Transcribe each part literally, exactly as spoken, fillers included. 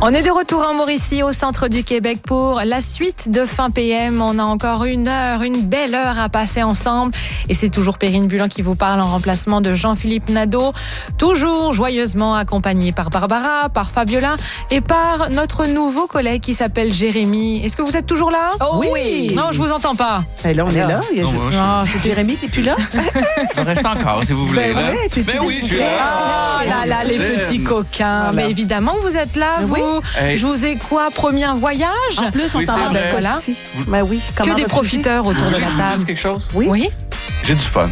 On est de retour en Mauricie, au centre du Québec, pour la suite de Fin P M. On a encore une heure, une belle heure à passer ensemble. Et c'est toujours Perrine Bulan qui vous parle en remplacement de Jean-Philippe Nadeau. Toujours joyeusement accompagné par Barbara, par Fabiola et par notre nouveau collègue qui s'appelle Jérémy. Est-ce que vous êtes toujours là? Oh oui! oui. Non, je vous entends pas. Et là, on est là. Non, moi, je... non, c'est Jérémy, t'es plus là? Je reste encore, si vous voulez. Ben là. ouais, Mais oui, je suis là. Oh là là, les petits coquins. Voilà. Mais évidemment, vous êtes là, Ben vous. oui. Hey. Je vous ai quoi promis un voyage? En plus, on Oui, s'en c'est va vrai. Voilà. Ben oui. Comment Que des refuser? profiteurs autour Vous de voulez la que je vous dise table. quelque chose? Oui. Oui? J'ai du fun.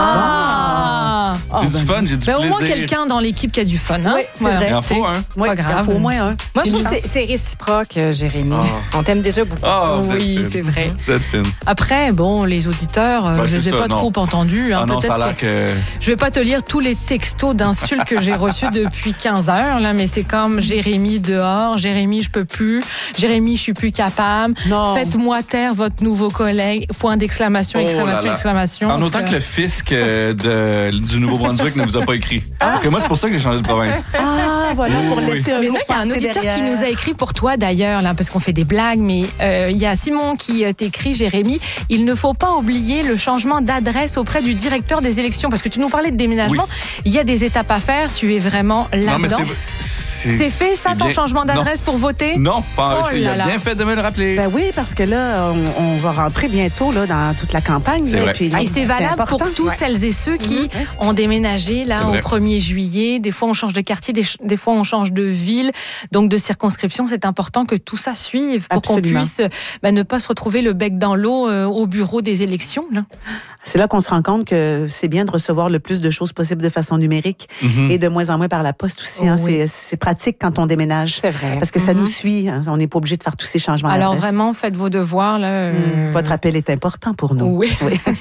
Ah! Oh, J'ai ben, du fun, j'ai du Ben, au plaisir. moins quelqu'un dans l'équipe qui a du fun. Hein? Oui, c'est Voilà. vrai. Il en faut un. Oui, Pas il en grave. faut au moins un. Moi, je Une trouve que chance. c'est, c'est réciproque, euh, Jérémy. Oh. On t'aime déjà beaucoup. Ah, vous Oui, êtes fine. c'est vrai. Vous êtes fine. Après, bon, les auditeurs, euh, Ben, je les c'est ai ça, pas non. trop entendus. Hein. Ah non, ça a Peut-être l'air que... que... Je vais pas te lire tous les textos d'insultes que j'ai reçus depuis quinze heures, là, mais c'est comme Jérémy dehors, Jérémy je peux plus, Jérémy je suis plus capable, Non. faites-moi taire votre nouveau collègue, point d'exclamation, Oh exclamation, là là. exclamation. En tout autant cas. que le fisc euh, de, du Nouveau-Brunswick ne vous a pas écrit. Parce que moi, c'est pour ça que j'ai changé de province. Ah, voilà, pour Oui, oui. laisser un Mais lourd là, il y a un passé auditeur derrière. qui nous a écrit pour toi d'ailleurs, là, parce qu'on fait des blagues, mais euh, il y a Simon qui euh, t'écrit, Jérémy, il ne faut pas oublier le changement d'adresse auprès du directeur des élections, parce que tu nous parlais de déménagement, il y a des étapes à faire, tu es vraiment Non, mais là-dedans. c'est... C'est fait ça, c'est ton bien. changement d'adresse pour voter? Non, pas Oh c'est- il là a là. bien fait de me le rappeler. Ben oui, parce que là, on, on va rentrer bientôt là, dans toute la campagne. C'est là, vrai. et puis, Ah, et c'est valable important. pour tous Ouais. celles et ceux qui ont déménagé là C'est au vrai. premier juillet. Des fois, on change de quartier, des, ch- des fois, on change de ville, donc de circonscription. C'est important que tout ça suive pour qu'on Absolument. puisse ben, ne pas se retrouver le bec dans l'eau euh, au bureau des élections. Là. C'est là qu'on se rend compte que c'est bien de recevoir le plus de choses possibles de façon numérique Mhm. et de moins en moins par la poste aussi. Hein. Oh oui. C'est, c'est pratique quand on déménage. C'est vrai. Parce que ça Mhm. nous suit. Hein. On n'est pas obligé de faire tous ces changements Alors d'adresse. vraiment, faites vos devoirs. Là, euh, Hum, Votre appel est important pour nous. Oui,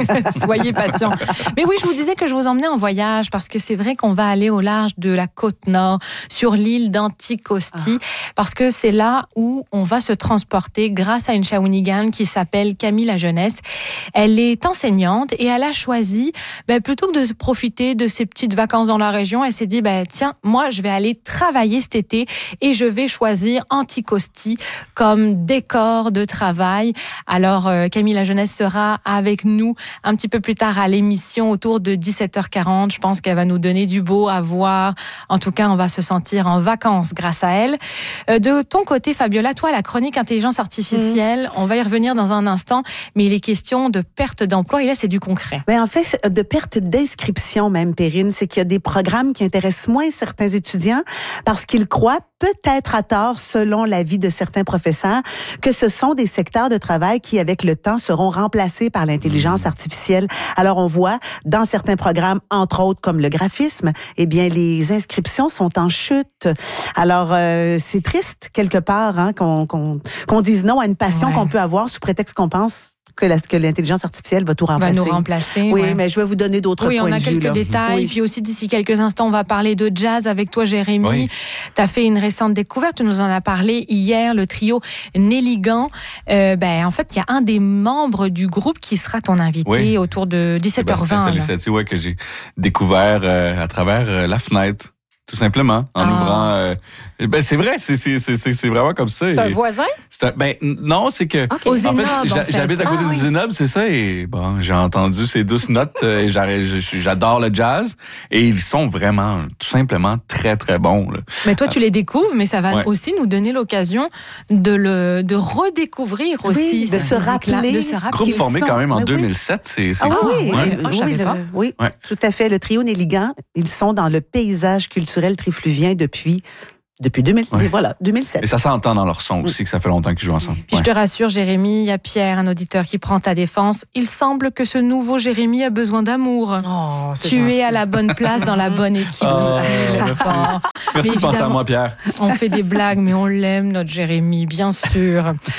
soyez patients. Mais oui, je vous disais que je vous emmenais en voyage parce que c'est vrai qu'on va aller au large de la côte nord, sur l'île d'Anticosti, parce que c'est là où on va se transporter grâce à une Shawinigan qui s'appelle Camille La Jeunesse. Elle est enseignante et elle a choisi, ben, plutôt que de se profiter de ses petites vacances dans la région, elle s'est dit, ben, tiens, moi, je vais aller travailler cet été et je vais choisir Anticosti comme décor de travail. Alors, euh, Camille La Jeunesse sera avec nous un petit peu plus tard à l'émission autour de dix-sept heures quarante. Je pense qu'elle va nous donner du beau à voir. En tout cas, on va se sentir en vacances grâce à elle. Euh, de ton côté, Fabiola, toi, la chronique intelligence artificielle, mmh. on va y revenir dans un instant, mais il est question de perte d'emploi et là, c'est du concret. Ben, en fait, c'est de perte d'inscription même, Perrine, c'est qu'il y a des programmes qui intéressent moins certains étudiants parce qu'ils croient, peut-être à tort, selon l'avis de certains professeurs, que ce sont des secteurs de travail qui, avec le temps, seront remplacés par l'intelligence artificielle. Alors, on voit dans certains programmes, entre autres comme le graphisme, eh bien, les inscriptions sont en chute. Alors, euh, c'est triste, quelque part, hein, qu'on, qu'on, qu'on dise non à une passion Ouais. qu'on peut avoir sous prétexte qu'on pense que, la, que l'intelligence artificielle va tout remplacer. Va nous remplacer. Oui, ouais. mais je vais vous donner d'autres Oui, points on a de vue. quelques là. détails. Oui. Puis aussi, d'ici quelques instants, on va parler de jazz avec toi, Jérémy. Oui. Tu as fait une récente découverte. Tu nous en as parlé hier, le trio Nelligan. Euh, ben, en fait, il y a un des membres du groupe qui sera ton invité Oui. autour de dix-sept heures Sébastien vingt. là. Salicetti, ouais, que j'ai découvert euh, à travers euh, la fenêtre. Tout simplement, en Ah. ouvrant... Euh, ben c'est vrai, c'est, c'est, c'est, c'est vraiment comme ça. C'est un Et voisin? c'est un- ben non, c'est que... OK. Au En Zénob, fait, en j'a- fait. j'habite à côté Ah, du oui. Zénob, c'est ça, et bon, j'ai entendu ces douces notes, euh, et j'arrête- je- je- j'adore le jazz, et ils sont vraiment, tout simplement, très, très bons. Là. Mais toi, tu les découvres, mais ça va Ouais. aussi nous donner l'occasion de le de redécouvrir Oui, aussi. de cette se musique-là, rappeler. de se rappeler. Groupe qu'ils formé sont- quand même en Mais oui. deux mille sept, c'est, c'est Ah fou. oui, Ouais. oui, Ah, je oui, savais le- pas. oui, Ouais. tout à fait. Le trio Nelligan, ils sont dans le paysage culturel trifluvien depuis depuis deux mille, Ouais. voilà, deux mille sept. Et ça s'entend dans leur son aussi, que ça fait longtemps qu'ils jouent ensemble. Puis Ouais. je te rassure, Jérémy, il y a Pierre, un auditeur qui prend ta défense. Il semble que ce nouveau Jérémy a besoin d'amour. Oh, c'est Tu gentil. es à la bonne place, dans la bonne équipe, Ah, dit-il. merci. Bon. Merci Mais de penser à évidemment- moi, Pierre. On fait des blagues, mais on l'aime, notre Jérémy, bien sûr.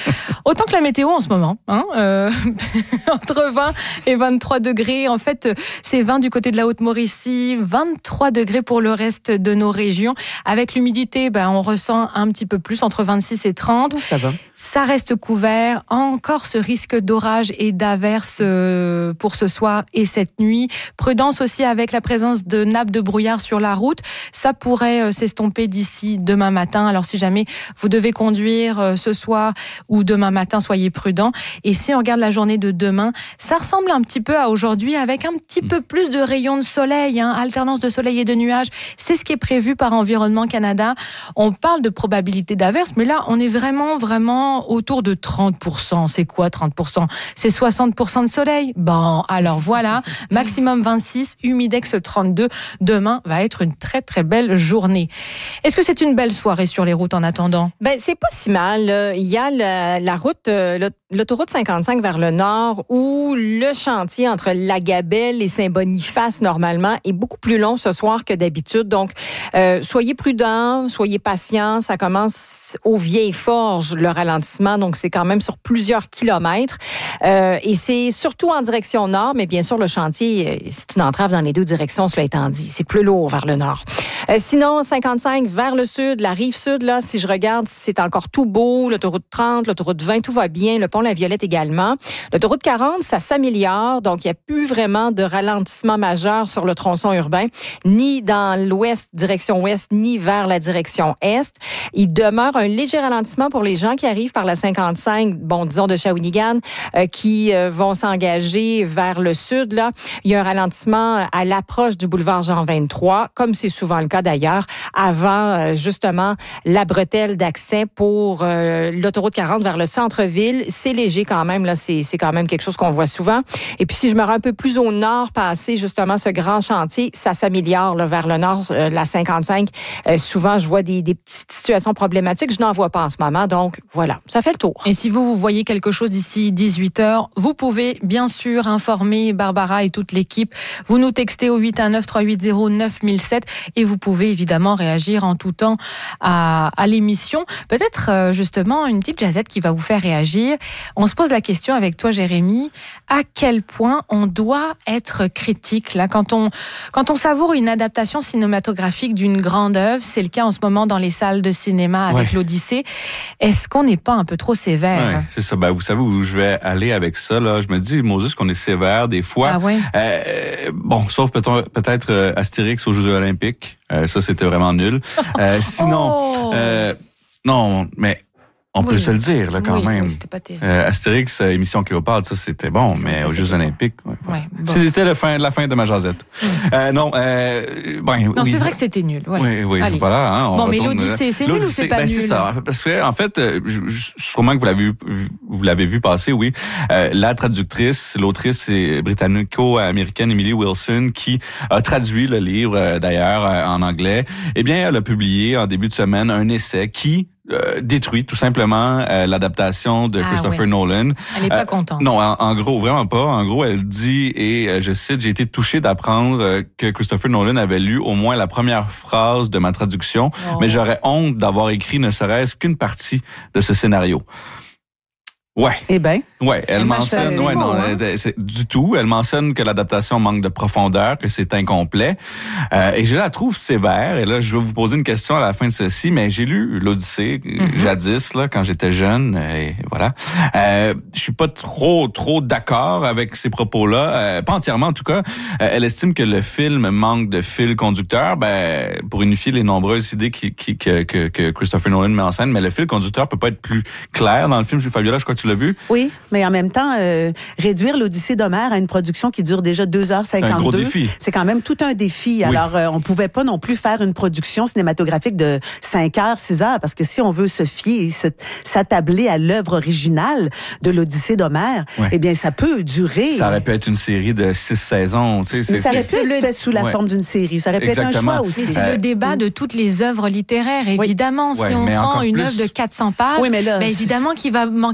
Autant que la météo en ce moment, hein, euh, entre vingt et vingt-trois degrés. En fait, c'est vingt du côté de la Haute-Mauricie, vingt-trois degrés pour le reste de nos régions. Avec l'humidité, ben, on ressent un petit peu plus, entre vingt-six et trente. Ça va. Ça reste couvert. Encore ce risque d'orage et d'averse euh, pour ce soir et cette nuit. Prudence aussi avec la présence de nappes de brouillard sur la route. Ça pourrait euh, s'estomper d'ici demain matin. Alors si jamais vous devez conduire euh, ce soir ou demain matin, soyez prudents. Et si on regarde la journée de demain, ça ressemble un petit peu à aujourd'hui avec un petit peu plus de rayons de soleil, hein, alternance de soleil et de nuages. C'est ce qui est prévu par Environnement Canada. On parle de probabilité d'averse, mais là, on est vraiment, vraiment autour de trente pour cent. C'est quoi trente pour cent? C'est soixante pour cent de soleil. Bon, alors voilà, maximum vingt-six, humidex trente-deux. Demain va être une très, très belle journée. Est-ce que c'est une belle soirée sur les routes en attendant? Ben, c'est pas si mal. Là. Il y a la, la route, euh, l'autoroute cinquante-cinq vers le nord où le chantier entre Lagabelle et Saint-Boniface, normalement, est beaucoup plus long ce soir que d'habitude. Donc, euh, soyez prudents, soyez patients. Ça commence aux Vieilles Forges, le ralentissement. Donc, c'est quand même sur plusieurs kilomètres. Euh, et c'est surtout en direction nord, mais bien sûr, le chantier, c'est une entrave dans les deux directions, cela étant dit. C'est plus lourd vers le nord. Euh, sinon, cinquante-cinq vers le sud, la rive sud, là, si je regarde, c'est encore tout beau. L'autoroute trente, l'autoroute vingt, tout va bien. Le pont La Violette également. L'autoroute quarante, ça s'améliore. Donc, il n'y a plus vraiment de ralentissement majeur sur le tronçon urbain, ni dans l'ouest, direction ouest, ni vers la direction est. Il demeure un léger ralentissement pour les gens qui arrivent par la cinquante-cinq, bon, disons de Shawinigan, euh, qui euh, vont s'engager vers le sud, là. Il y a un ralentissement à l'approche du boulevard Jean vingt-trois, comme c'est souvent le cas d'ailleurs, avant, euh, justement, la bretelle d'accès pour euh, l'autoroute quarante vers le centre-ville. C'est léger quand même, là. C'est, c'est quand même quelque chose qu'on voit souvent. Et puis, si je me rends un peu plus au nord, passer justement ce grand chantier, ça s'améliore, là, vers le nord, euh, la cinquante-cinq. Euh, souvent, je vois des, des petites situations problématiques. Je n'en vois pas en ce moment. Donc, voilà, ça fait le tour. Et si vous, vous voyez quelque chose d'ici dix-huit heures, vous pouvez bien sûr informer Barbara et toute l'équipe. Vous nous textez au huit un neuf, trois huit zéro, neuf mille sept et vous pouvez évidemment réagir en tout temps à, à l'émission. Peut-être euh, justement une petite jazzette qui va vous faire réagir. On se pose la question avec toi, Jérémy, à quel point on doit être critique là quand on quand on savoure une adaptation cinématographique d'une grande œuvre. C'est le cas en ce moment dans les salles de cinéma avec ouais. l'Odyssée. Est-ce qu'on n'est pas un peu trop sévère? Ouais, c'est ça. Ben, vous savez où je vais aller avec ça là. Je me dis, Moses, qu'on est sévère des fois. Ah ouais? Euh, bon, sauf peut-être, peut-être euh, Astérix aux Jeux Olympiques. Euh, ça, c'était vraiment nul. Euh, sinon, oh. euh, non, mais on peut oui. se le dire, là, quand oui, même. Oui, c'était pas terrible. Euh, Astérix, euh, émission Cléopâtre, ça, c'était bon, ça, mais ça, aux Jeux Olympiques, ouais, ouais, bon. C'était la fin, la fin de ma jasette. Mm. Euh, non, euh, ben, non, oui. c'est vrai que c'était nul. Ouais. Oui, oui, Allez. voilà. Hein, on bon, mais retourne, l'Odyssée, c'est nul ou c'est pas ben, nul? C'est ça. Parce que, en fait, je, je, sûrement que vous l'avez vu, vous l'avez vu passer, oui. Euh, la traductrice, l'autrice, c'est britannico-américaine Emily Wilson, qui a traduit le livre, d'ailleurs, en anglais. Eh bien, elle a publié en début de semaine un essai qui Euh, détruit tout simplement euh, l'adaptation de ah, Christopher ouais. Nolan. Elle n'est pas euh, contente. Non, en, en gros, vraiment pas. En gros, elle dit, et euh, je cite, « J'ai été touchée d'apprendre euh, que Christopher Nolan avait lu au moins la première phrase de ma traduction, oh. mais j'aurais honte d'avoir écrit ne serait-ce qu'une partie de ce scénario. » Ouais. Eh ben. Ouais, elle eh mentionne, ben, ouais, beau, non, hein? elle, c'est, du tout. Elle mentionne que l'adaptation manque de profondeur, que c'est incomplet. Euh, et je la trouve sévère. Et là, je vais vous poser une question à la fin de ceci, mais j'ai lu l'Odyssée mm-hmm. jadis, là, quand j'étais jeune. Et voilà. Euh, je suis pas trop, trop d'accord avec ces propos-là. Euh, pas entièrement, en tout cas. Euh, elle estime que le film manque de fil conducteur. Ben, pour unifier les nombreuses idées qui, qui, que, que, que Christopher Nolan met en scène, mais le fil conducteur peut pas être plus clair dans le film. Fabiola, je crois que tu l'as vu? Oui, mais en même temps, euh, réduire l'Odyssée d'Homère à une production qui dure déjà deux heures cinquante-deux, c'est un gros défi. C'est quand même tout un défi. Oui. Alors, euh, on pouvait pas non plus faire une production cinématographique de cinq heures, six heures, parce que si on veut se fier et se, s'attabler à l'œuvre originale de l'Odyssée d'Homère, ouais. eh bien, ça peut durer. Ça aurait pu être une série de six saisons. Tu sais, c'est, mais ça aurait c'est, pu être fait sous la ouais. forme d'une série. Ça aurait pu être un choix aussi. Mais c'est euh, le débat de toutes les œuvres littéraires, évidemment. Oui. Si ouais, on prend une plus... œuvre de quatre cents pages, oui, mais là, ben, évidemment qu'il va manquer des petits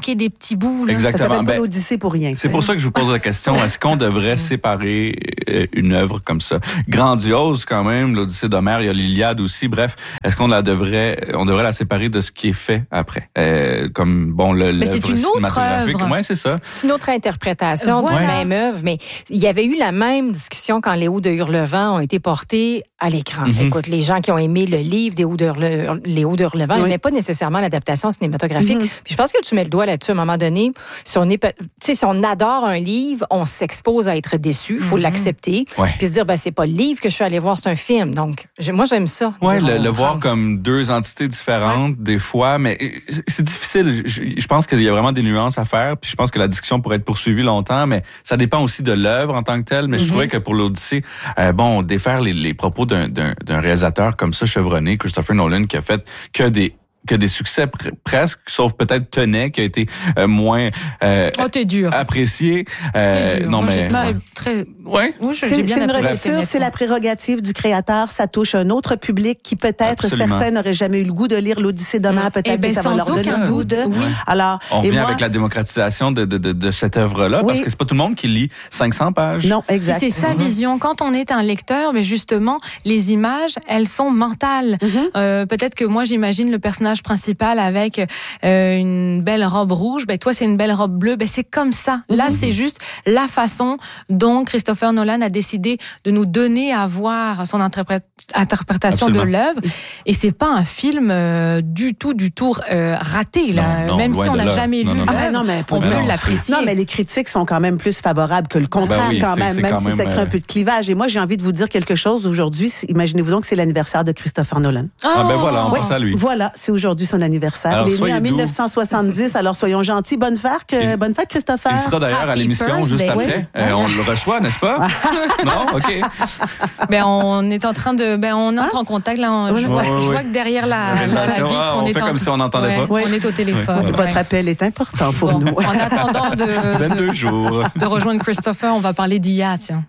petits bouts. Là. Exactement. Ça s'appelle pas Ben, l'Odyssée pour rien. C'est pour ça que je vous pose la question, est-ce qu'on devrait séparer euh, une œuvre comme ça? Grandiose quand même, l'Odyssée d'Homère, il y a l'Iliade aussi, bref, est-ce qu'on la devrait, on devrait la séparer de ce qui est fait après? Euh, comme, bon, le, mais l'œuvre c'est une autre cinématographique. œuvre. Oui, c'est ça. C'est une autre interprétation Voilà. du même œuvre, mais il y avait eu la même discussion quand Les Hauts de Hurlevent ont été portés à l'écran. Mm-hmm. Écoute, les gens qui ont aimé le livre des Hauts de Hurle- Les Hauts de Hurlevent Oui. n'aimaient pas nécessairement l'adaptation cinématographique. Mm-hmm. Puis je pense que tu mets le doigt là-dessus à un moment donné. Si on est, tu sais, si on adore un livre, on s'expose à être déçu. Il faut Mm-hmm. l'accepter. Ouais. Puis se dire, ben c'est pas le livre que je suis allé voir, c'est un film. Donc j'ai- moi j'aime ça. Ouais, dire, le, on le voir tranche. comme deux entités différentes, des fois, mais c'est- c'est difficile. Je, je pense qu'il y a vraiment des nuances à faire, puis je pense que la discussion pourrait être poursuivie longtemps, mais ça dépend aussi de l'œuvre en tant que telle. Mais je trouvais que pour l'Odyssée, euh, bon, défaire les, les propos d'un, d'un, d'un réalisateur comme ça, chevronné, Christopher Nolan, qui a fait que des que des succès pr- presque, sauf peut-être Tenet, qui a été euh, moins euh, Oh, t'es dur. apprécié. T'es Euh, dur. non, Moi, mais j'ai très, très... ouais. Oui, j'ai C'est, bien c'est une apprécié relecture, Tenet, c'est la moi. prérogative du créateur. Ça touche un autre public qui peut-être, Absolument. certains n'auraient jamais eu le goût de lire l'Odyssée d'Homère. Peut-être Eh ben, que ça va sans leur donner aucun le goût doute, de... oui. Alors, On et revient moi, avec la démocratisation de, de, de, de cette œuvre-là, Oui. parce que c'est pas tout le monde qui lit cinq cents pages. non, Puis exact. c'est sa vision. Quand on est un lecteur, mais justement, les images, elles sont mentales. Mhm. Euh, peut-être que moi, j'imagine le personnage principal avec euh, une belle robe rouge. Ben toi, c'est une belle robe bleue. Ben c'est comme ça. Là, c'est juste la façon dont Christopher Nolan a décidé de nous donner à voir son interpré- interprétation Absolument. de l'œuvre. Et c'est pas un film euh, du tout, du tout euh, raté. Là. Non, non, Même loin si on de n'a là. jamais Non, lu non, non. Ah ben l'œuvre, non, mais on Ben peut non, l'apprécier. Non, mais les critiques sont quand même plus favorables que le contraire, Ben oui, quand c'est- même, c'est même quand si même, ça crée euh, un peu de clivage. Et moi, j'ai envie de vous dire quelque chose aujourd'hui. Imaginez-vous donc que c'est l'anniversaire de Christopher Nolan. Ah ben voilà, on Oh! pense à lui. Voilà, c'est aujourd'hui son anniversaire. Alors, Il est né soyez en doux. mille neuf cent soixante-dix, alors soyons gentils. Bonne fête, que- Il- bonne fête Christopher. Il sera d'ailleurs à Happy l'émission juste birthday. après. Oui. Euh, on le reçoit, n'est-ce pas? Non? OK. Ben, on est en train de, ben, on entre en contact, là. on- je, Ouais, vois, ouais, je ouais. vois que derrière la, la Réalisation, vitre, ah, on, on est fait en- comme si on n'entendait Ouais, pas. On est au téléphone. Oui, Votre ouais. appel est important pour Bon, nous. en attendant de, vingt-deux de, jours. de rejoindre Christopher, on va parler d'I A, tiens.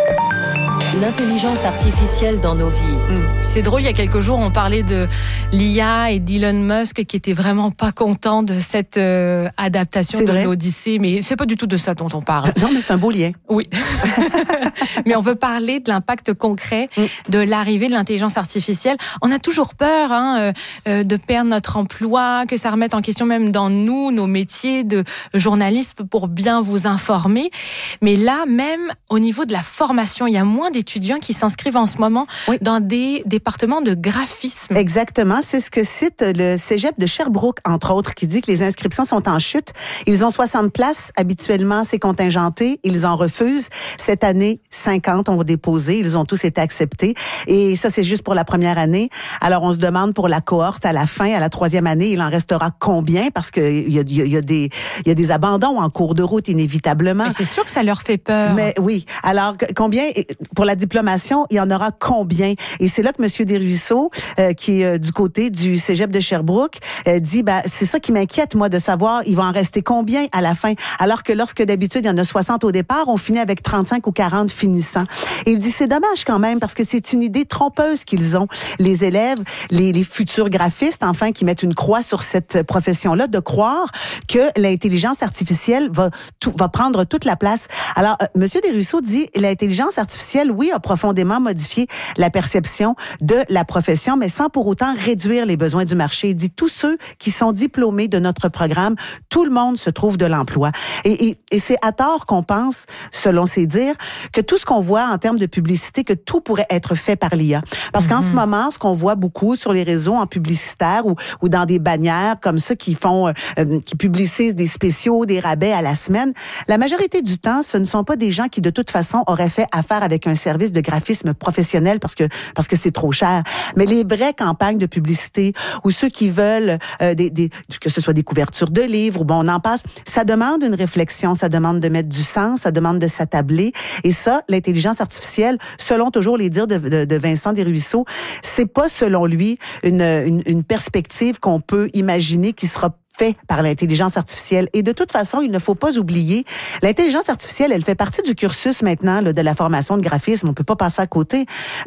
L'intelligence artificielle dans nos vies. C'est drôle, il y a quelques jours, on parlait de l'I A et d'Elon Musk qui était vraiment pas content de cette euh, adaptation C'est de vrai. l'Odyssée, mais c'est pas du tout de ça dont on parle. Non, mais c'est un beau lien. Oui. Mais on veut parler de l'impact concret de l'arrivée de l'intelligence artificielle. On a toujours peur hein, euh, euh, de perdre notre emploi, que ça remette en question même dans nous, nos métiers de journalisme pour bien vous informer. Mais là, même au niveau de la formation, il y a moins d'étudiants qui s'inscrivent en ce moment Oui. dans des départements de graphisme. Exactement, c'est ce que cite le Cégep de Sherbrooke, entre autres, qui dit que les inscriptions sont en chute. Ils ont soixante places, habituellement c'est contingenté, ils en refusent. Cette année, cinquante ont déposé, ils ont tous été acceptés. Et ça, c'est juste pour la première année. Alors, on se demande pour la cohorte à la fin, à la troisième année, il en restera combien? Parce qu'il y a, y, a, y, a des, y a des abandons en cours de route, inévitablement. Et c'est sûr que ça leur fait peur. Mais oui. Alors, que- combien, pour la diplomation, il y en aura combien? Et c'est là que M. Desruisseaux, euh, qui est euh, du côté du Cégep de Sherbrooke, euh, dit, ben, c'est ça qui m'inquiète, moi, de savoir, il va en rester combien à la fin? Alors que lorsque d'habitude, il y en a soixante au départ, on finit avec trente-cinq ou quarante finissants. Et il dit, c'est dommage quand même, parce que c'est une idée trompeuse qu'ils ont, les élèves, les, les futurs graphistes, enfin, qui mettent une croix sur cette profession-là, de croire que l'intelligence artificielle va tout, va prendre toute la place. Alors, euh, M. Desruisseaux dit, l'intelligence artificielle, oui, a profondément modifié la perception de la profession, mais sans pour autant réduire les besoins du marché. Il dit, tous ceux qui sont diplômés de notre programme, tout le monde se trouve de l'emploi. Et, et, et c'est à tort qu'on pense, selon ses dires, que tout ce qu'on voit en termes de publicité, que tout pourrait être fait par l'I A. Parce qu'en ce moment, ce qu'on voit beaucoup sur les réseaux en publicitaire ou, ou dans des bannières comme ça qui font, euh, qui publicisent des spéciaux, des rabais à la semaine, la majorité du temps, ce ne sont pas des gens qui, de toute façon, auraient fait affaire avec un service de graphisme professionnel parce que parce que c'est trop cher. Mais les vraies campagnes de publicité ou ceux qui veulent euh, des, des que ce soit des couvertures de livres ou bon on en passe, ça demande une réflexion, ça demande de mettre du sens, ça demande de s'attabler. Et ça, l'intelligence artificielle, selon toujours les dires de, de, de Vincent Desruisseaux, c'est pas selon lui une, une, une perspective qu'on peut imaginer qui sera fait par l'intelligence artificielle. Et de toute façon, il ne faut pas oublier, l'intelligence artificielle, elle fait partie du cursus maintenant là, de la formation de graphisme. On peut pas passer à côté. Mais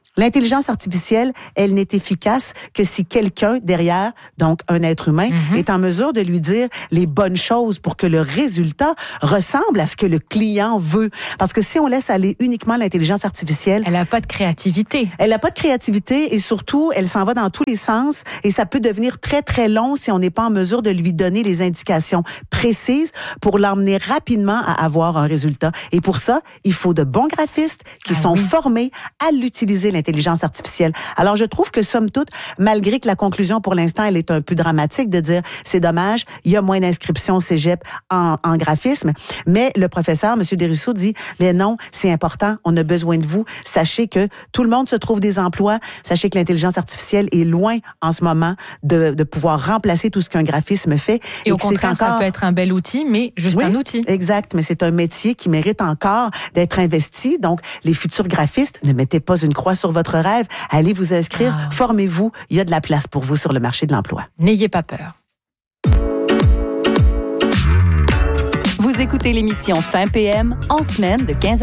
L'intelligence artificielle, elle n'est efficace que si quelqu'un derrière, donc un être humain, mm-hmm. est en mesure de lui dire les bonnes choses pour que le résultat ressemble à ce que le client veut. Parce que si on laisse aller uniquement l'intelligence artificielle... Elle n'a pas de créativité. Elle n'a pas de créativité et surtout, elle s'en va dans tous les sens et ça peut devenir très, très long si on n'est pas en mesure de lui donner les indications précises pour l'emmener rapidement à avoir un résultat. Et pour ça, il faut de bons graphistes qui ah, sont oui. formés à l'utiliser, l'intelligence artificielle. Alors, je trouve que, somme toute, malgré que la conclusion, pour l'instant, elle est un peu dramatique de dire, c'est dommage, il y a moins d'inscriptions au cégep en, en graphisme, mais le professeur, M. Desruisseaux, dit, mais non, c'est important, on a besoin de vous. Sachez que tout le monde se trouve des emplois. Sachez que l'intelligence artificielle est loin, en ce moment, de, de pouvoir remplacer tout ce qu'un graphisme fait. Et, et au contraire, encore... ça peut être un bel outil, mais juste oui, un outil. Exact, mais c'est un métier qui mérite encore d'être investi. Donc, les futurs graphistes, ne mettez pas une croix sur votre rêve. Allez vous inscrire, ah. formez-vous. Il y a de la place pour vous sur le marché de l'emploi. N'ayez pas peur. Vous écoutez l'émission Fin P M en semaine de quinze